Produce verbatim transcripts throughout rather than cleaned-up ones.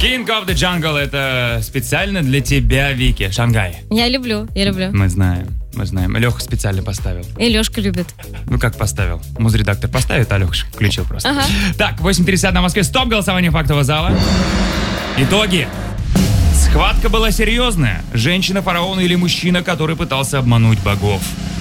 King of the Jungle — это специально для тебя, Вики. Шангай. Я люблю, я люблю. Мы знаем, мы знаем. Леха специально поставил. И Лешка любит. Ну как поставил? Музредактор поставит, а Леха включил просто. Ага. Так, восемь тридцать на Москве. Стоп, голосование фактового зала. Итоги. Схватка была серьезная. Женщина-фараон или мужчина, который пытался обмануть богов.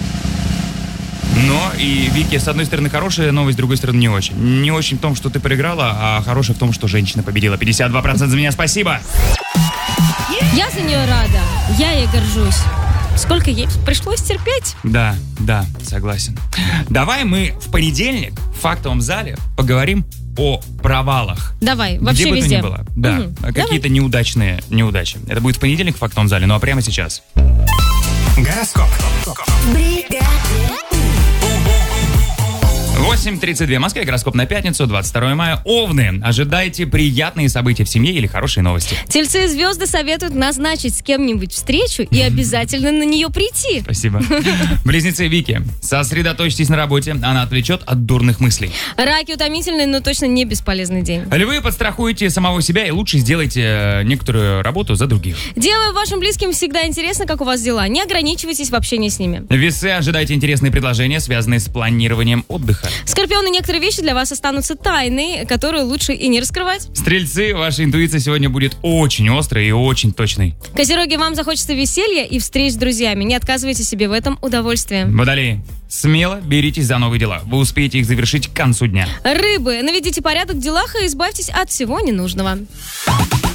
Но и, Вики, с одной стороны хорошая новость, с другой стороны не очень. Не очень в том, что ты проиграла, а хорошая в том, что женщина победила. пятьдесят два процента за меня, спасибо. Я за нее рада. Я ей горжусь. Сколько ей пришлось терпеть? Да, да, согласен. Давай мы в понедельник в фактовом зале поговорим о провалах. Давай, вообще где бы везде. то ни было. Да, Угу. какие-то Давай. неудачные неудачи. Это будет в понедельник в фактовом зале, ну а прямо сейчас. Гороскоп. восемь тридцать два в Москве, гороскоп на пятницу, двадцать второе мая. Овны, ожидайте приятные события в семье или хорошие новости. Тельцы, звезды советуют назначить с кем-нибудь встречу и обязательно на нее прийти. Спасибо. Близнецы, Вики, сосредоточьтесь на работе, она отвлечет от дурных мыслей. Раки, утомительный, но точно не бесполезный день. Львы, подстрахуйте самого себя и лучше сделайте э, некоторую работу за других. Девы, вашим близким всегда интересно, как у вас дела. Не ограничивайтесь в общении с ними. Весы, ожидайте интересные предложения, связанные с планированием отдыха. Скорпионы, некоторые вещи для вас останутся тайной, которые лучше и не раскрывать. Стрельцы, ваша интуиция сегодня будет очень острой и очень точной. Козероги, вам захочется веселья и встреч с друзьями. Не отказывайте себе в этом удовольствии. Водолеи, смело беритесь за новые дела. Вы успеете их завершить к концу дня. Рыбы, наведите порядок в делах и избавьтесь от всего ненужного.